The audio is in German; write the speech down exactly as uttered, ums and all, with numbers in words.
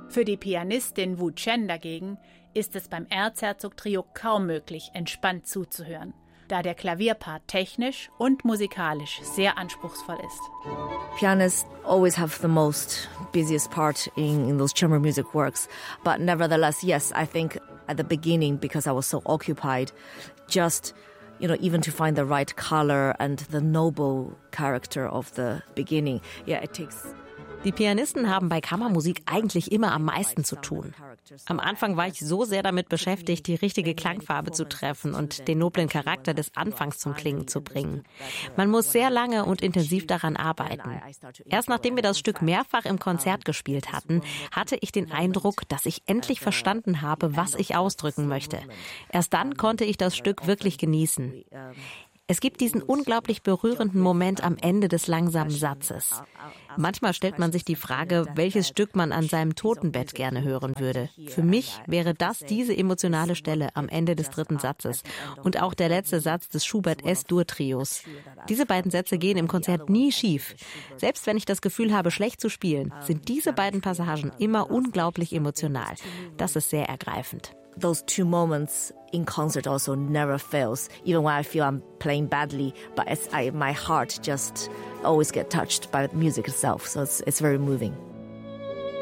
Für die Pianistin Wu Chen dagegen ist es beim Erzherzog-Trio kaum möglich, entspannt zuzuhören, da der Klavierpart technisch und musikalisch sehr anspruchsvoll ist. Pianists always have the most busiest part in, in those chamber music works, but nevertheless, yes, I think at the beginning, because I was so occupied, just, you know, even to find the right color and the noble character of the beginning, yeah, it takes... Die Pianisten haben bei Kammermusik eigentlich immer am meisten zu tun. Am Anfang war ich so sehr damit beschäftigt, die richtige Klangfarbe zu treffen und den noblen Charakter des Anfangs zum Klingen zu bringen. Man muss sehr lange und intensiv daran arbeiten. Erst nachdem wir das Stück mehrfach im Konzert gespielt hatten, hatte ich den Eindruck, dass ich endlich verstanden habe, was ich ausdrücken möchte. Erst dann konnte ich das Stück wirklich genießen. Es gibt diesen unglaublich berührenden Moment am Ende des langsamen Satzes. Manchmal stellt man sich die Frage, welches Stück man an seinem Totenbett gerne hören würde. Für mich wäre das diese emotionale Stelle am Ende des dritten Satzes und auch der letzte Satz des Schubert-S-Dur-Trios. Diese beiden Sätze gehen im Konzert nie schief. Selbst wenn ich das Gefühl habe, schlecht zu spielen, sind diese beiden Passagen immer unglaublich emotional. Das ist sehr ergreifend. Those two moments in concert also never fails, even when I feel I'm playing badly, but it's, I, my heart just always get touched by the music itself, so it's, it's very moving.